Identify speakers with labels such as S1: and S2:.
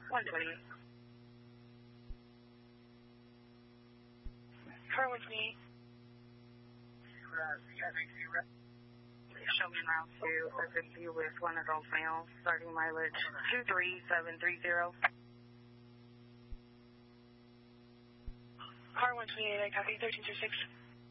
S1: 128.
S2: Car 128.
S1: Show me route to SMU with one adult male, starting mileage 23730.
S2: Car 128, I copy 1336.